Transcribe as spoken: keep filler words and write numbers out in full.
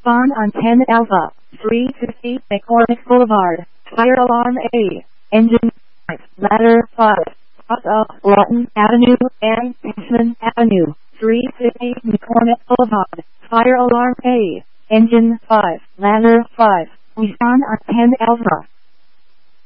Spawn on ten Alpha, three fifty McCormick Boulevard, Fire Alarm A, Engine five, Ladder five, Cross up Lawton Avenue and Richmond Avenue, three fifty McCormick Boulevard, Fire Alarm A, Engine five, Ladder five, Spawn on ten Alpha.